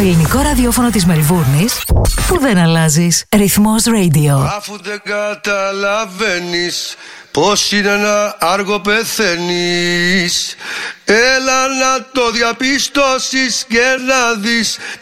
ελληνικό ραδιόφωνο της Μελβούρνης που δεν αλλάζεις. Ρυθμός Radio. Αφού δεν καταλαβαίνεις πως είναι ένα άργο πεθαίνεις, έλα να το διαπιστώσεις και να δεις